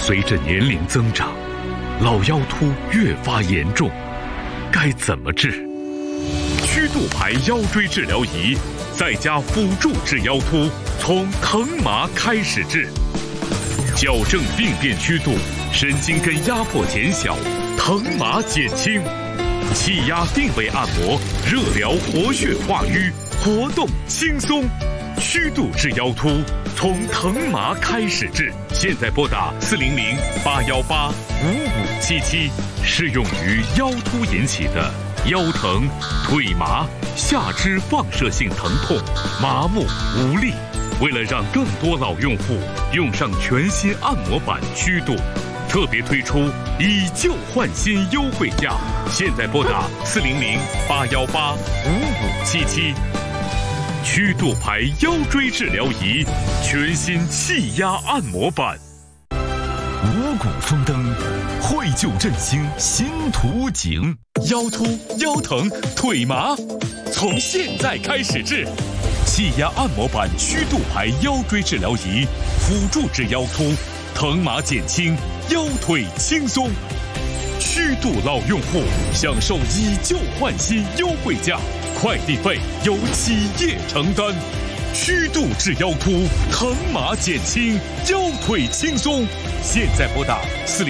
随着年龄增长，老腰突越发严重，该怎么治？曲度牌腰椎治疗仪在家辅助治腰突，从疼麻开始治，矫正病变曲度，神经根压迫减小，疼麻减轻，气压定位按摩，热疗活血化瘀，活动轻松。曲度治腰突，从疼麻开始治。现在拨打400-818-5577，适用于腰突引起的腰疼、腿麻、下肢放射性疼痛、麻木无力。为了让更多老用户用上全新按摩板曲度，特别推出以旧换新优惠价。现在拨打400-818-5577。曲度牌腰椎治疗仪，全新气压按摩板。 五谷丰登，惠救振兴新图景。 腰突、腰疼、腿麻，从现在开始治。气压按摩板曲度牌腰椎治疗仪，辅助治腰突，疼麻减轻，腰腿轻松。曲度老用户享受以旧换新优惠价，快递费由企业承担。曲度治腰突，疼麻减轻，腰腿轻松。现在拨打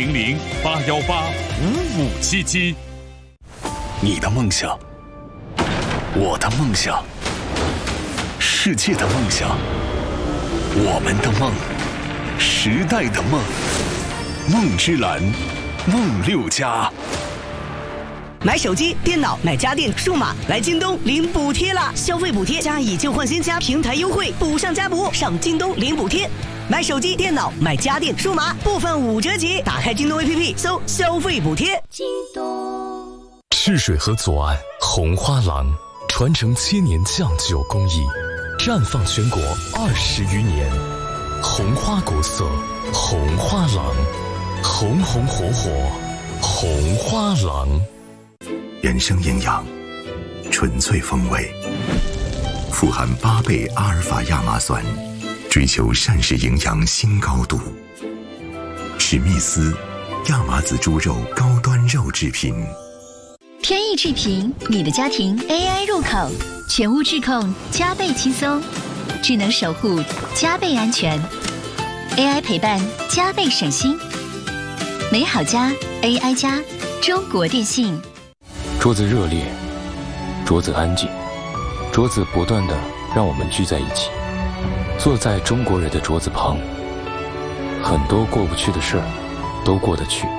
400-818-5577。 你的梦想，我的梦想，世界的梦想，我们的梦，时代的梦，梦之蓝，梦6家。 买手机、电脑、买家电、数码，来京东领补贴啦！消费补贴加以旧换新加平台优惠，补上加补，上京东领补贴。买手机、电脑、买家电、数码，部分5折起。打开京东 APP， 搜消费补贴。京东。赤水河左岸红花廊，传承7年酱酒工艺，绽放全国20余年。红花国色，红花廊，红红火火，红花廊。 人生营养，纯粹风味，富含8倍阿尔法亚麻酸，追求膳食营养新高度。史密斯亚麻籽猪肉高端肉制品。 天意制品，你的家庭 AI 入口，全屋智控加倍轻松，智能守护加倍安全， AI 陪伴加倍省心。美好家 AI 家，中国电信。 桌子热烈，桌子安静，桌子不断地让我们聚在一起，坐在中国人的桌子旁，很多过不去的事儿都过得去。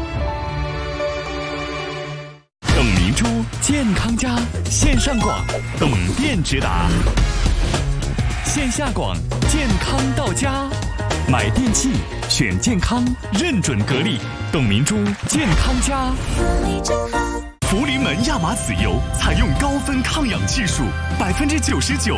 董明珠健康家线上广，董店直达；线下广，健康到家。买电器选健康，认准格力，董明珠健康家。福临门亚麻籽油采用高分抗氧技术，99%